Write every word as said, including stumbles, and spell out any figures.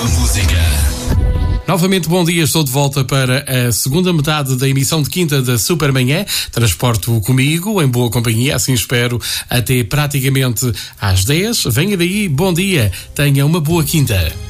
música. Novamente, bom dia, estou de volta para a segunda metade da emissão de quinta da Supermanhã. Transporto comigo, em boa companhia, assim espero, até praticamente às dez. Venha daí, bom dia, tenha uma boa quinta.